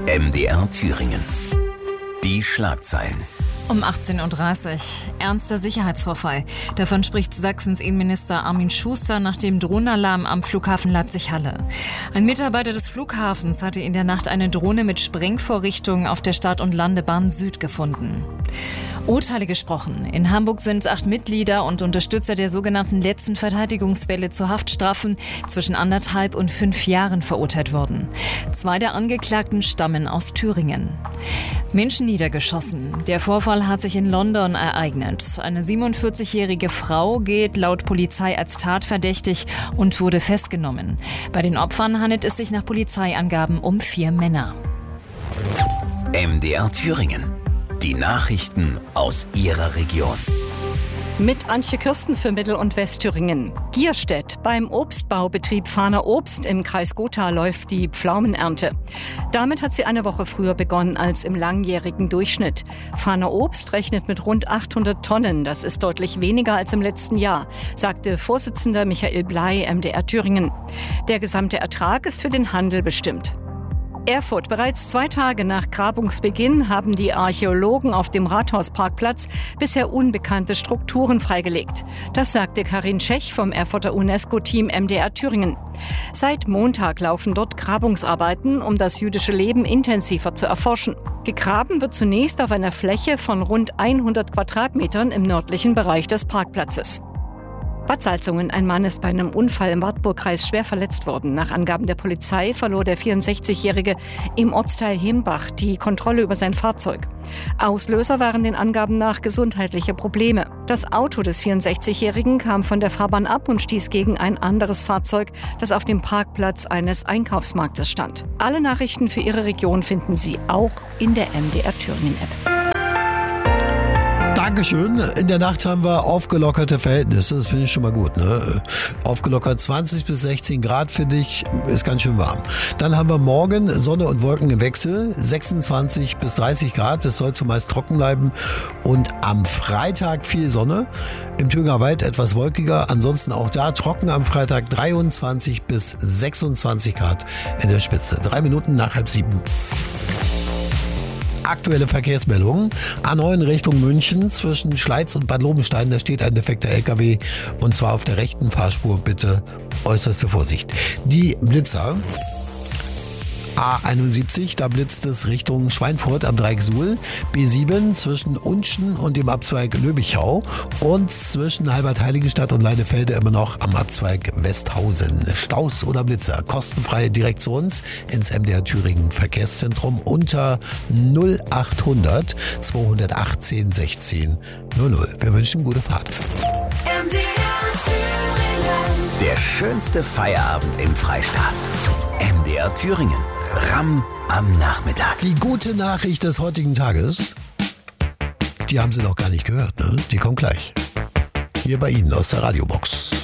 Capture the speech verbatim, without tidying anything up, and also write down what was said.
M D R Thüringen. Die Schlagzeilen. Um achtzehn Uhr dreißig. Ernster Sicherheitsvorfall. Davon spricht Sachsens Innenminister Armin Schuster nach dem Drohnenalarm am Flughafen Leipzig-Halle. Ein Mitarbeiter des Flughafens hatte in der Nacht eine Drohne mit Sprengvorrichtungen auf der Start- und Landebahn Süd gefunden. Urteile gesprochen. In Hamburg sind acht Mitglieder und Unterstützer der sogenannten letzten Verteidigungswelle zu Haftstrafen zwischen anderthalb und fünf Jahren verurteilt worden. Zwei der Angeklagten stammen aus Thüringen. Menschen niedergeschossen. Der Vorfall hat sich in London ereignet. Eine siebenundvierzigjährige Frau gilt laut Polizei als tatverdächtig und wurde festgenommen. Bei den Opfern handelt es sich nach Polizeiangaben um vier Männer. M D R Thüringen. Die Nachrichten aus Ihrer Region. Mit Antje Kirsten für Mittel- und Westthüringen. Gierstedt. Beim Obstbaubetrieb Fahner Obst im Kreis Gotha läuft die Pflaumenernte. Damit hat sie eine Woche früher begonnen als im langjährigen Durchschnitt. Fahner Obst rechnet mit rund achthundert Tonnen. Das ist deutlich weniger als im letzten Jahr, sagte Vorsitzender Michael Bley, M D R Thüringen. Der gesamte Ertrag ist für den Handel bestimmt. Erfurt. Bereits zwei Tage nach Grabungsbeginn haben die Archäologen auf dem Rathausparkplatz bisher unbekannte Strukturen freigelegt. Das sagte Karin Tschech vom Erfurter UNESCO-Team M D R Thüringen. Seit Montag laufen dort Grabungsarbeiten, um das jüdische Leben intensiver zu erforschen. Gegraben wird zunächst auf einer Fläche von rund hundert Quadratmetern im nördlichen Bereich des Parkplatzes. Bad Salzungen. Ein Mann ist bei einem Unfall im Wartburgkreis schwer verletzt worden. Nach Angaben der Polizei verlor der vierundsechzigjährige im Ortsteil Himbach die Kontrolle über sein Fahrzeug. Auslöser waren den Angaben nach gesundheitliche Probleme. Das Auto des vierundsechzigjährigen kam von der Fahrbahn ab und stieß gegen ein anderes Fahrzeug, das auf dem Parkplatz eines Einkaufsmarktes stand. Alle Nachrichten für Ihre Region finden Sie auch in der M D R Thüringen App. Dankeschön. In der Nacht haben wir aufgelockerte Verhältnisse. Das finde ich schon mal gut. Ne? Aufgelockert zwanzig bis sechzehn Grad, finde ich, ist ganz schön warm. Dann haben wir morgen Sonne und Wolken im Wechsel. sechsundzwanzig bis dreißig Grad. Es soll zumeist trocken bleiben. Und am Freitag viel Sonne. Im Thüringer Wald etwas wolkiger. Ansonsten auch da trocken am Freitag dreiundzwanzig bis sechsundzwanzig Grad in der Spitze. Drei Minuten nach halb sieben. Aktuelle Verkehrsmeldungen. A neun Richtung München zwischen Schleiz und Bad Lobenstein. Da steht ein defekter L K W und zwar auf der rechten Fahrspur. Bitte äußerste Vorsicht. Die Blitzer. A einundsiebzig, da blitzt es Richtung Schweinfurt am Dreieck Suhl. B sieben zwischen Unschen und dem Abzweig Löbichau. Und zwischen Halbert-Heiligenstadt und Leinefelde immer noch am Abzweig Westhausen. Staus oder Blitzer. Kostenfrei direkt zu uns ins M D R Thüringen Verkehrszentrum unter null achthundert zweihundertachtzehn sechzehn null null. Wir wünschen gute Fahrt. M D R Thüringen. Der schönste Feierabend im Freistaat. M D R Thüringen. Ramm am Nachmittag. Die gute Nachricht des heutigen Tages, die haben Sie noch gar nicht gehört, ne? Die kommt gleich. Hier bei Ihnen aus der Radiobox.